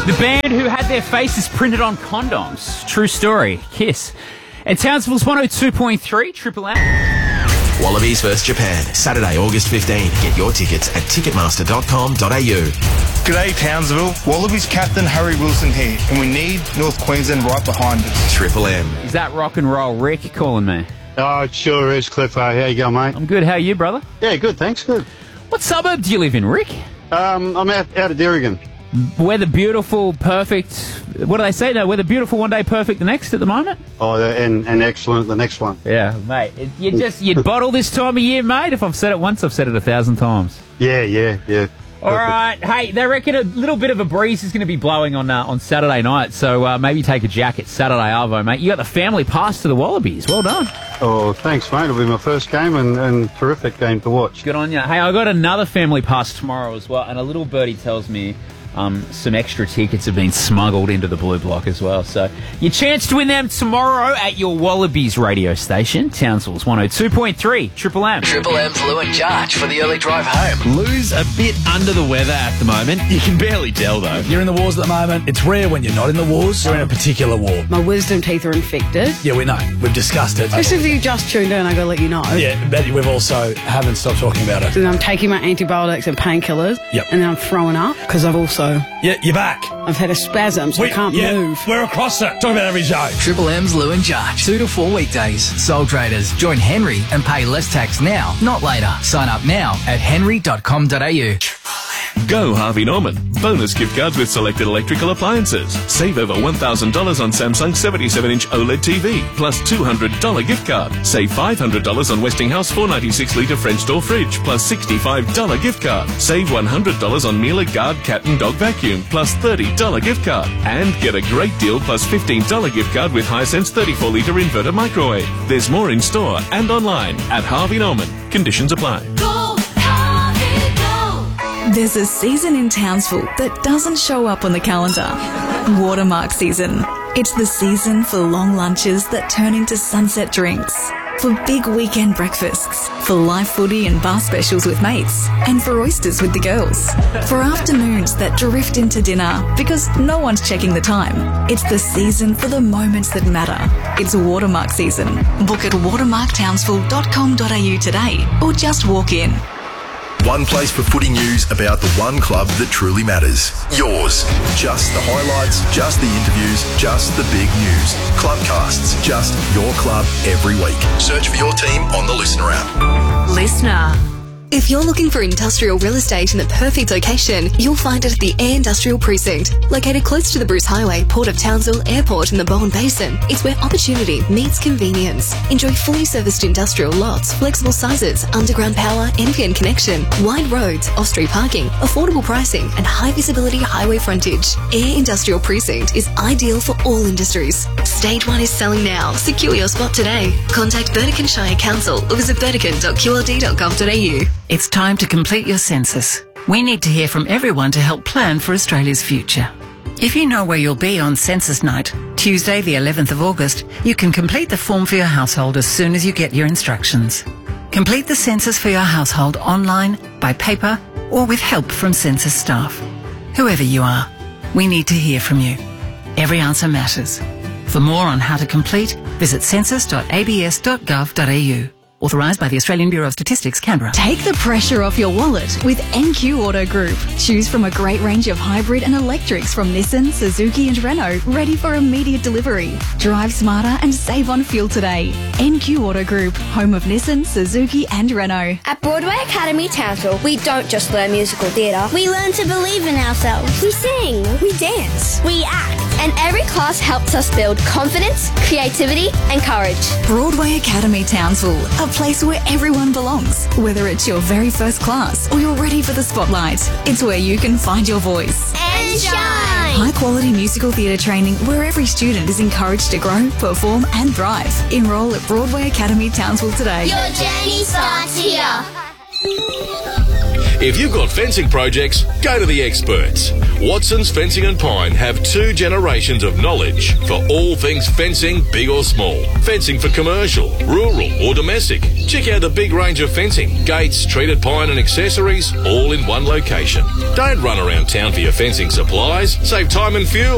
The band who had their faces printed on condoms. True story. Kiss. And Townsville's 102.3 Triple M. Wallabies vs Japan, Saturday, August 15. Get your tickets at ticketmaster.com.au. G'day Townsville, Wallabies captain Harry Wilson here, and we need North Queensland right behind us. Triple M. Is that rock and roll Rick calling me? Oh, it sure is, Cliffo. How you going, mate? I'm good. How are you, brother? Yeah, good, thanks, good. What suburb do you live in, Rick? I'm out of Derrigan. Weather beautiful, perfect. What do they say now? Weather beautiful one day, perfect the next at the moment? Oh, and excellent the next one. Yeah, mate. You'd bottle this time of year, mate. If I've said it once, I've said it 1,000 times. Yeah. All right. Hey, they reckon a little bit of a breeze is going to be blowing on Saturday night, so maybe take a jacket Saturday arvo, mate. You got the family pass to the Wallabies. Well done. Oh, thanks, mate. It'll be my first game and terrific game to watch. Good on you. Hey, I got another family pass tomorrow as well, and a little birdie tells me some extra tickets have been smuggled into the Blue Block as well. So your chance to win them tomorrow at your Wallabies radio station, Townsville's 102.3 Triple M. Triple M's Lou and Jarch for the early drive home. Lou's a bit under the weather at the moment. You can barely tell, though. You're in the wars at the moment. It's rare when you're not in the wars. You're in a particular war. My wisdom teeth are infected. Yeah, we know. We've discussed it. Especially if you just tuned in, I gotta let you know. Yeah, but we've also haven't stopped talking about it. And I'm taking my antibiotics and painkillers. Yep. And then I'm throwing up because I've also... Yeah, you're back. I've had a spasm, so I can't move. We're across it. Talk about every show. Triple M's Lou and Jarch, 2 to 4 weekdays. Sole traders, join Henry and pay less tax now, not later. Sign up now at henry.com.au. Go Harvey Norman. Bonus gift cards with selected electrical appliances. Save over $1,000 on Samsung 77-inch OLED TV, plus $200 gift card. Save $500 on Westinghouse 496-litre French door fridge, plus $65 gift card. Save $100 on Miele Guard cat and dog vacuum, plus $30 gift card. And get a great deal plus $15 gift card with Hisense 34-litre inverter microwave. There's more in store and online at Harvey Norman. Conditions apply. There's a season in Townsville that doesn't show up on the calendar. Watermark season. It's the season for long lunches that turn into sunset drinks, for big weekend breakfasts, for live footy and bar specials with mates, and for oysters with the girls, for afternoons that drift into dinner because no one's checking the time. It's the season for the moments that matter. It's Watermark season. Book at watermarktownsville.com.au today or just walk in. One place for footy news about the one club that truly matters. Yours. Just the highlights, just the interviews, just the big news. Clubcasts, just your club every week. Search for your team on the Listener app. Listener. If you're looking for industrial real estate in the perfect location, you'll find it at the Air Industrial Precinct. Located close to the Bruce Highway, Port of Townsville Airport and the Bowen Basin, it's where opportunity meets convenience. Enjoy fully serviced industrial lots, flexible sizes, underground power, NPN connection, wide roads, off-street parking, affordable pricing and high visibility highway frontage. Air Industrial Precinct is ideal for all industries. Stage 1 is selling now. Secure your spot today. Contact Burdekin Shire Council or visit burdekin.qld.gov.au. It's time to complete your census. We need to hear from everyone to help plan for Australia's future. If you know where you'll be on census night, Tuesday the 11th of August, you can complete the form for your household as soon as you get your instructions. Complete the census for your household online, by paper, or with help from census staff. Whoever you are, we need to hear from you. Every answer matters. For more on how to complete, visit census.abs.gov.au. Authorised by the Australian Bureau of Statistics, Canberra. Take the pressure off your wallet with NQ Auto Group. Choose from a great range of hybrid and electrics from Nissan, Suzuki and Renault, ready for immediate delivery. Drive smarter and save on fuel today. NQ Auto Group, home of Nissan, Suzuki and Renault. At Broadway Academy Townsville, we don't just learn musical theatre. We learn to believe in ourselves. We sing. We dance. We act. And every class helps us build confidence, creativity and courage. Broadway Academy Townsville, a place where everyone belongs. Whether it's your very first class or you're ready for the spotlight, it's where you can find your voice. And shine! High quality musical theatre training where every student is encouraged to grow, perform and thrive. Enrol at Broadway Academy Townsville today. Your journey starts here. If you've got fencing projects, go to the experts. Watson's Fencing and Pine have 2 generations of knowledge for all things fencing, big or small. Fencing for commercial, rural or domestic. Check out the big range of fencing, gates, treated pine and accessories, all in one location. Don't run around town for your fencing supplies. Save time and fuel.